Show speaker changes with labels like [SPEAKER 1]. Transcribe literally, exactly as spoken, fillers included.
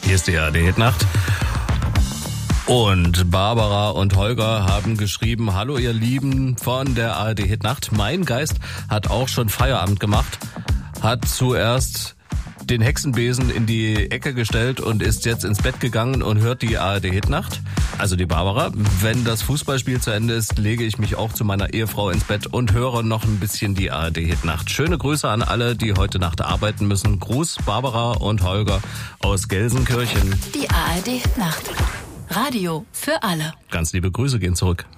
[SPEAKER 1] Hier ist die A R D-Hitnacht. Und Barbara und Holger haben geschrieben, hallo ihr Lieben von der A R D-Hitnacht. Mein Geist hat auch schon Feierabend gemacht, hat zuerst den Hexenbesen in die Ecke gestellt und ist jetzt ins Bett gegangen und hört die A R D-Hitnacht. Also die Barbara, wenn das Fußballspiel zu Ende ist, lege ich mich auch zu meiner Ehefrau ins Bett und höre noch ein bisschen die A R D-Hitnacht. Schöne Grüße an alle, die heute Nacht arbeiten müssen. Gruß Barbara und Holger aus Gelsenkirchen.
[SPEAKER 2] Die A R D-Hitnacht. Radio für alle.
[SPEAKER 1] Ganz liebe Grüße gehen zurück.